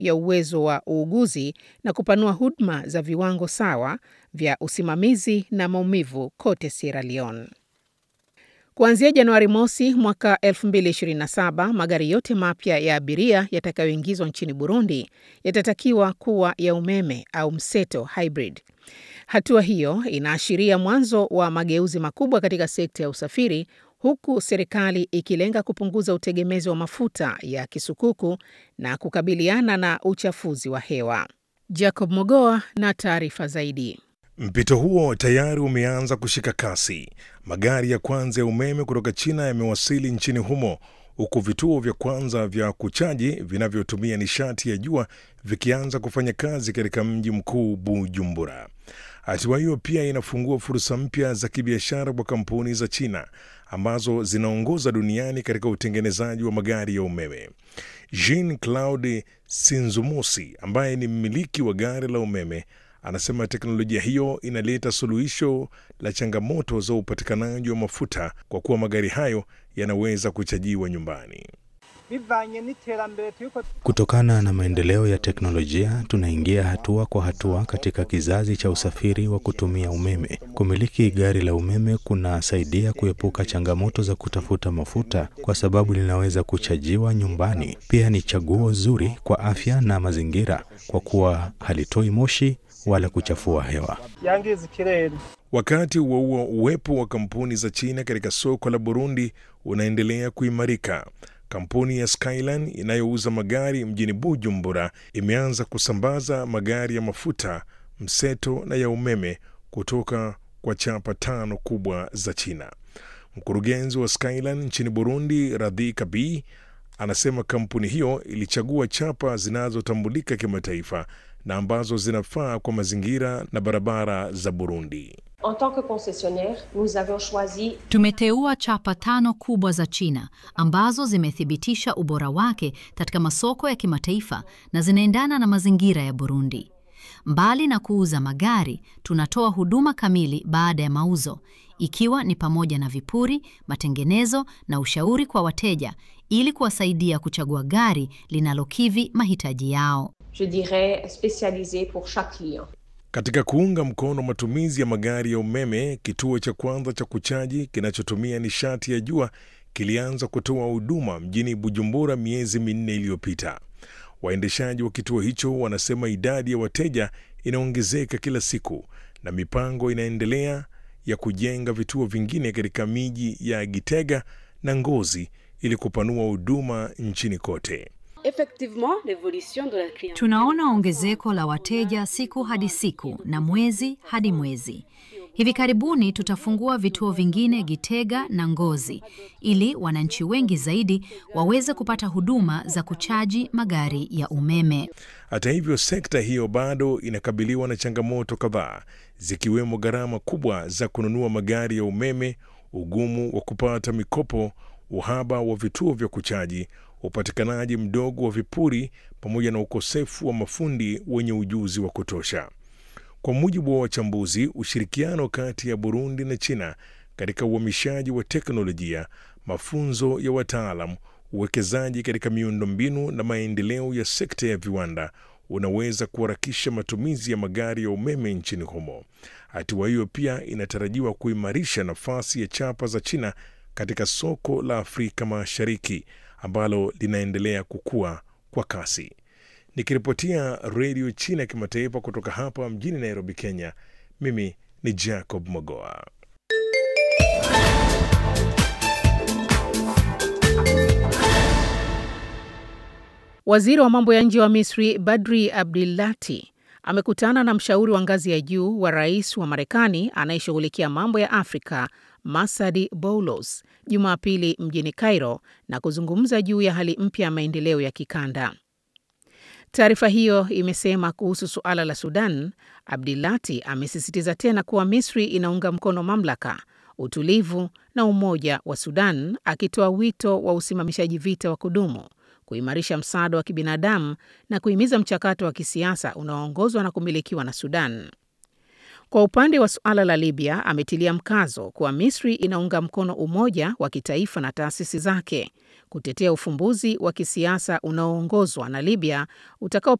ya uwezo wa uuguzi na kupanua huduma za viwango sawa vya usimamizi na maumivu kote Sierra Leone. Kuanzia Januari mosi mwaka 2027, magari yote mapya ya abiria yatakayoingizwa nchini Burundi yatatakiwa kuwa ya umeme au mseto hybrid. Hatua hiyo inaashiria mwanzo wa mageuzi makubwa katika sekta ya usafiri, huku serikali ikilenga kupunguza utegemezi wa mafuta ya kisukuku na kukabiliana na uchafuzi wa hewa. Jacob Mogoa na taarifa zaidi. Mpito huo tayari umeanza kushika kasi. Magari ya kwanza ya umeme kutoka China yamewasili nchini humo, huku vituo vya kwanza vya kuchaji vinavyotumia nishati ya jua vikianza kufanya kazi katika mji mkuu Bujumbura. Hatua hiyo pia inafungua fursa mpya za kibiashara kwa kampuni za China ambazo zinaongoza duniani katika utengenezaji wa magari ya umeme. Jean-Claude Sinzumusi, ambaye ni mmiliki wa gari la umeme, anasema teknolojia hiyo inaleta suluhisho la changamoto za upatikanaji wa mafuta kwa kuwa magari hayo yanaweza kuchajiwa nyumbani. Kutokana na maendeleo ya teknolojia, tunaingia hatua kwa hatua katika kizazi cha usafiri wa kutumia umeme. Kumiliki gari la umeme kunasaidia kuepuka changamoto za kutafuta mafuta kwa sababu linaweza kuchajiwa nyumbani. Pia ni chaguo zuri kwa afya na mazingira kwa kuwa halitoi moshi wala kuchafua hewa. Wakati huo uwepo wa kampuni za China katika soko la Burundi unaendelea kuimarika. Kampuni ya Skyline inayouza magari mjini Bujumbura imeanza kusambaza magari ya mafuta, mseto na ya umeme kutoka kwa chapa 5 kubwa za China. Mkurugenzi wa Skyline nchini Burundi, Radhika B, anasema kampuni hiyo ilichagua chapa zinazotambulika kimataifa na ambazo zinafaa kwa mazingira na barabara za Burundi. En tant que concessionnaire, nous avons choisi. Tumeteua chapa 5 kubwa za China ambazo zimethibitisha ubora wake katika masoko ya kimataifa na zinaendana na mazingira ya Burundi. Mbali na kuuza magari, tunatoa huduma kamili baada ya mauzo, ikiwa ni pamoja na vipuri, matengenezo na ushauri kwa wateja ili kuwasaidia kuchagua gari linalokidhi mahitaji yao. Je dirais spécialisé pour chaque client. Katika kuunga mkono matumizi ya magari ya umeme, kituo cha kwanza cha kuchaji kinachotumia nishati ya jua kilianza kutoa huduma mjini Bujumbura miezi 4 iliyopita. Waendeshaji wa kituo hicho wanasema idadi ya wateja inaongezeka kila siku na mipango inaendelea ya kujenga vituo vingine katika miji ya Gitega na Ngozi ili kupanua huduma nchini kote. Tunaona ongezeko la wateja siku hadi siku na mwezi hadi mwezi. Hivi karibuni tutafungua vituo vingine Gitega na Ngozi ili wananchi wengi zaidi waweze kupata huduma za kuchaji magari ya umeme. Hata hivyo, sekta hiyo bado inakabiliwa na changamoto kadhaa, zikiwemo gharama kubwa za kununua magari ya umeme, ugumu wa kupata mikopo, uhaba wa vituo vya kuchaji, upatikanaji mdogo wa vipuri pamoja na ukosefu wa mafundi wenye ujuzi wa kutosha. Kwa mujibu wa wachambuzi, ushirikiano kati ya Burundi na China katika uhamishaji wa teknolojia, mafunzo ya wataalamu, uwekezaji katika miundombinu na maendeleo ya sekta ya viwanda unaweza kuharakisha matumizi ya magari ya umeme nchini humo. Hatua hiyo pia inatarajiwa kuimarisha nafasi ya chapa za China katika soko la Afrika Mashariki ambalo linaendelea kukua kwa kasi. Nikiripotia Radio China Kimataifa kutoka hapa mjini Nairobi, Kenya, mimi ni Jacob Mogoa. Waziri wa mambo ya nje wa Misri, Badri Abdilati, amekutana na mshauri wa ngazi ya juu wa rais wa Marekani anayeshughulikia mambo ya Afrika, Masadi Boulos, Jumapili mjini Cairo na kuzungumza juu ya hali mpya ya maendeleo ya kikanda. Taarifa hiyo imesema kuhusu suala la Sudan, Abdilati amesisitiza tena kuwa Misri inaunga mkono mamlaka, utulivu na umoja wa Sudan, akitoa wito wa usimamishaji vita wa kudumu, kuimarisha msaada wa kibinadamu na kuhimiza mchakato wa kisiasa unaoongozwa na kumilikiwa na Sudan. Kwa upande wa suala la Libya, ametilia mkazo kuwa Misri inaunga mkono umoja wa kitaifa na taasisi zake, kutetea ufumbuzi wa kisiasa unaoongozwa na Libya utakao